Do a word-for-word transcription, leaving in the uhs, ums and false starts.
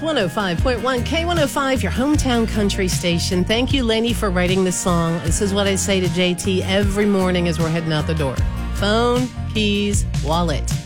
one oh five point one K one oh five, your hometown country station. Thank you, Lainey, for writing this song. This is what I say to J T every morning as we're heading out the door. Phone, keys, wallet.